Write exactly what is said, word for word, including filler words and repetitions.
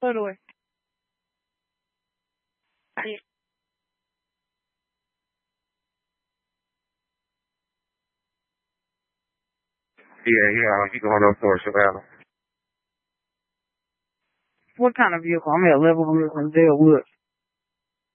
Put it away. Yeah, yeah, you going up towards Savannah. What kind of vehicle? I'm at level with Dale Woods.